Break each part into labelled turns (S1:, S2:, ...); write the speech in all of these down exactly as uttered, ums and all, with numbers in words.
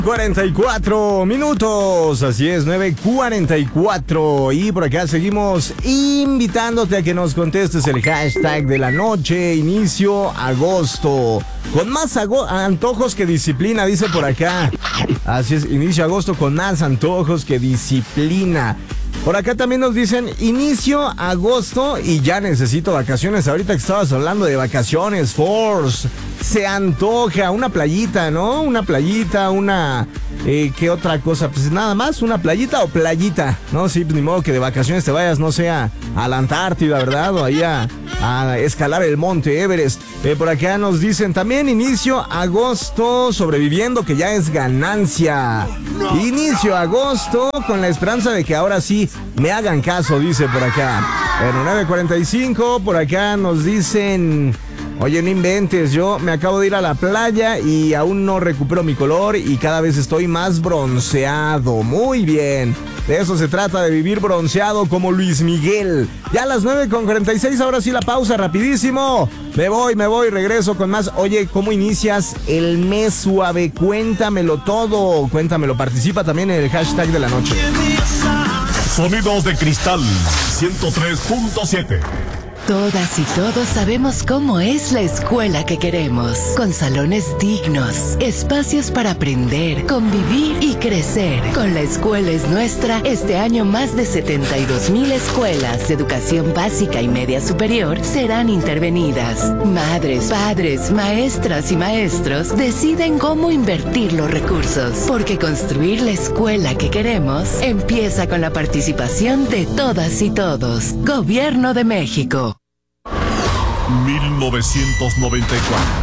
S1: cuarenta y cuatro minutos, así es, nueve cuarenta y cuatro. Y por acá seguimos invitándote a que nos contestes el hashtag de la noche. Inicio agosto, con más ago- antojos que disciplina, dice por acá. Así es, inicio agosto con más antojos que disciplina. Por acá también nos dicen inicio agosto y ya necesito vacaciones. Ahorita que estabas hablando de vacaciones, Force, se antoja una playita, ¿no? Una playita, una... Eh, ¿Qué otra cosa? Pues nada más, una playita o playita, ¿no? Sí, pues ni modo que de vacaciones te vayas, no sé, a, a la Antártida, ¿verdad? O ahí a, a escalar el monte Everest. Eh, por acá nos dicen también inicio agosto sobreviviendo, que ya es ganancia. Inicio agosto con la esperanza de que ahora sí me hagan caso, dice por acá. Bueno, nueve cuarenta y cinco, por acá nos dicen... Oye, no inventes, yo me acabo de ir a la playa y aún no recupero mi color y cada vez estoy más bronceado. Muy bien, de eso se trata, de vivir bronceado como Luis Miguel. Ya a las nueve con cuarenta y seis, ahora sí la pausa, rapidísimo. Me voy, me voy, regreso con más. Oye, ¿cómo inicias el mes suave? Cuéntamelo todo, cuéntamelo, participa también en el hashtag de la noche.
S2: Sonidos de Cristal ciento tres punto siete.
S3: Todas y todos sabemos cómo es la escuela que queremos, con salones dignos, espacios para aprender, convivir y crecer. Con La Escuela es Nuestra, este año más de setenta y dos mil escuelas de educación básica y media superior serán intervenidas. Madres, padres, maestras y maestros deciden cómo invertir los recursos, porque construir la escuela que queremos empieza con la participación de todas y todos. Gobierno de México.
S2: mil novecientos noventa y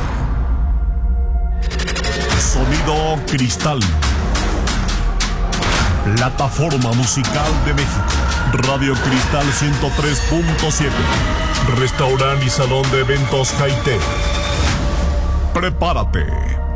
S2: cuatro. Sonido Cristal. Plataforma musical de México. Radio Cristal ciento tres punto siete. Restaurante y salón de eventos Haití. Prepárate